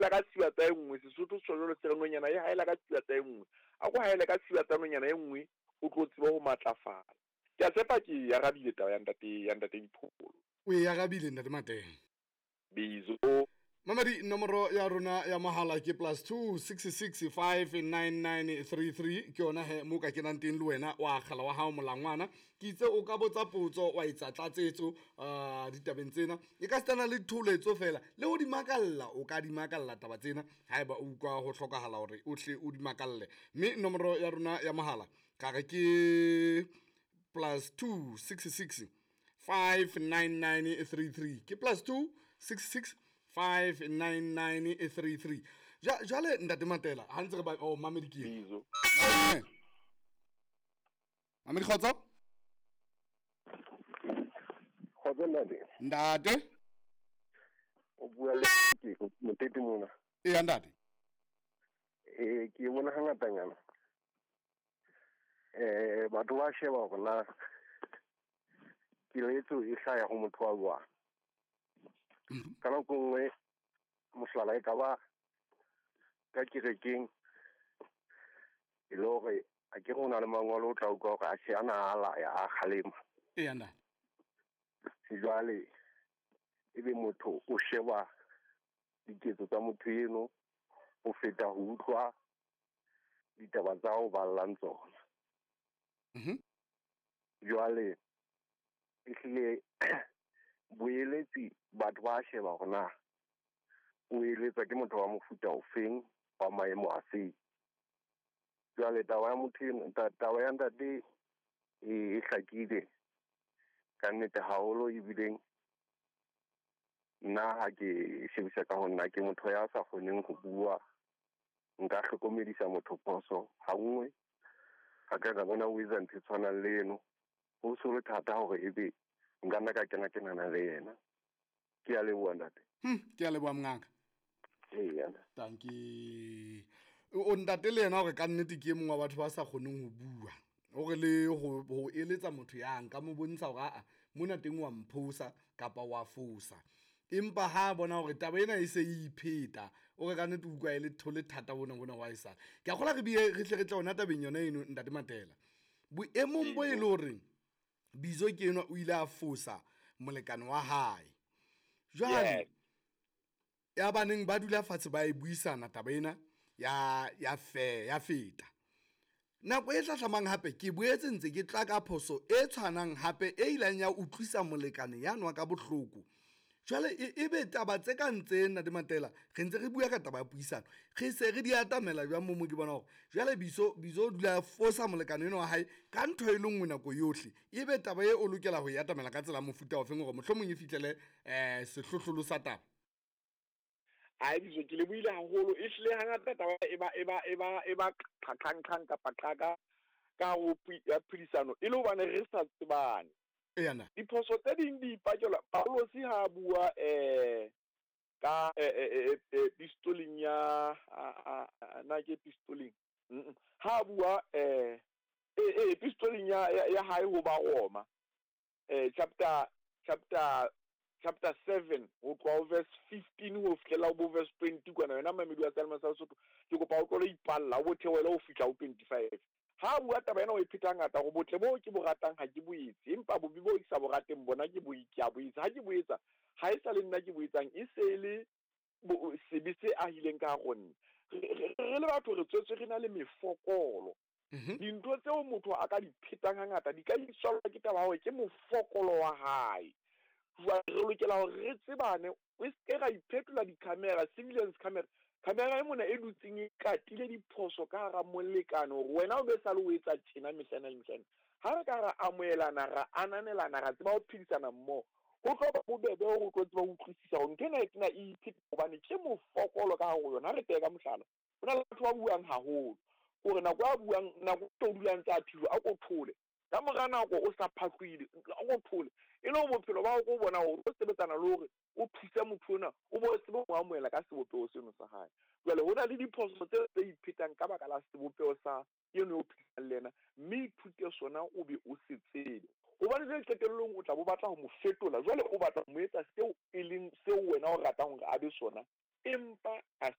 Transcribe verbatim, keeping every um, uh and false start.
la ka tsibata e nngwe Sesotho se jolo se re nonyana e haela ka tsibata e nngwe a go haela ka tsibata nonyana e nngwe o tlo tseba ho matlafala ke a tshepa ke ya rabile taba ya ntate ya ntate Dipholo o ya rabile ntate Mateng bizo Mamadi nomoro ya rona ya mahala ke plus two six six five nine nine three three ke yona he mo ka kenang teng le wena wa kgala wa hao molangwana ke itse o ka botsa potso wa itsa tlatsetso uh, ditabeng tsena e ka stana le tholetso fela le ho di makalla o ka di makalla taba tsena haeba o utlwa ho hlokahala hore o hle o di makalle mme nomoro ya rona ya mahala ka re ke plus two six six five nine nine three three ke plus two six six five nine nine three three ja jale ntate Matela ha ntse re ba o Mamedi ke bizo Mamedi khotsa khotsa ntate ntate o bua le ke motete mona e ya ntate eh ke bona hangata ngana eh batho ba sheba bona ke letso e hlaya ho motho wa bua kana kongwe mohlala e ka ba ka kerekeng e lore a ke gona le mangolo o tla utlwa gore a se ana ala ya a khalema e ya ntate jwale e be motho o sheba diketso tsa motho eno o feta ho utlwa ditaba tsa ho ballang tsona mhm jwale e hlile boeletsi batho ba sheba gona o eletsa ke motho wa mofuta o feng wa maemo a se jwale taba ya motho taba ya ntate e hlakile ka nnete haholo ebileng nna ha ke shebisa ka hona ke motho ya sa kgoneng ho bua nka hlokomedisa motho poso ha nngwe ha ka ga bona wizard e tshwana le eno ho so le thata hore ebe nka nna ka kena kenana le yena ke a leboha ntate hm ke a leboha mngaka ee yana tanki o ntate le yena hore ka nnete ke mongwe wa batho ba sa kgoneng ho bua hore le ho ho eletsa motho ya nka mo bontsha hore a mona teng wa mphosa kapa wa fosa empa ha bona hore taba ena e se e ipheta o re ka nnete utlwa ile thole thata bona bona wa isa ke a gola re bie re tle re tla ona tabeng yona eno ntate Matela boemong bo e le hore bizo ke ena o ile a fosa molekane wa hae jwale ya baneng ba dula fatshe ba e buisana taba ena ya ya fe ya feta nako e tlatlamang hape ke boetse ntse ke tla ka phoso e tshwanang hape e ilang ya utlwisa molekane ya nwa ka bohloko jwale e be taba tse ka ntse nna de Matela re ntse re bua ka taba ya puisano re se re di atamela jwa mo mo ke bona hore jwale biso bizo dula fosa molekane eno wa hae ka ntho e lengwe nako yohle e be taba e o lokela ho atamela ka tsela mofuta o feng gore mohlomong e fitlele eh sehlohlolo sa taba a bizo ke le buile haholo e hle hangata taba e ba e ba e ba e ba qhaqhang qhang kapa qhaka ka ho phedisano e le hobane re sa tsebane e yana diphoso tse ding di ipakela Paulo si ha bua eh ka pistoling ya na ke pistoling ha bua eh eh pistoling ya ya hae ho ba Roma eh chapter chapter chapter seven ho tloa verse fifteen ho fihlela ho verse twenty kwana yona mamedi wa Salmo sa Sotho ke kopa o tlo ipalla o bothewela ho fihla ho twenty-five ha bua taba ena o ipheta ngata go botle bo ke bo ratang ha ke boetse empa bo bibo ke sa bo rateng bona ke bo ke a boetsa ha ke boetsa ha e sa le nna ke boetsang e se le sebe se ahileng ka gonna re le batho re tswetse re na le mefokolo dintho tseo motho a ka di phetang ngata di ka isolwa ke taba hore ke mofokolo wa hae re lokela hore re tsebane o se ra iphetola di-camera surveillance camera camera e mona e dutseng e katile diphoso ka hara molekane hore wena o be sa le o etsa tjena mehlana le mehlana ha re ka ra amoelana ra ananelana ra tseba ho phedisana mmoho ho tlo ba bobebe hore o tlo tseba ho utlwisisa hore ntho ena e tena e ipheta hobane ke mofokolo ka hare ho yona ha re teka mohlala ho na le batho ba buang haholo hore nako a buang nako o dulang tsa philo a ko thole ka mora nako o sa phatlwile a ko thole e le bophelo ba go bona hore o sebetsana le hore o thusa motho ona o bo se bo amoela ka sebopeo seno sa hae jwale ho na le diphoso tse tse iphetang ka baka la sebopeo sa yeno o phetsang lena mme ithute sona o be o se tsebe hobane le qetellong o tla bo batla ho mo fetola jwale o batla mo etsa seo e leng seo wena o ratang hore a be sona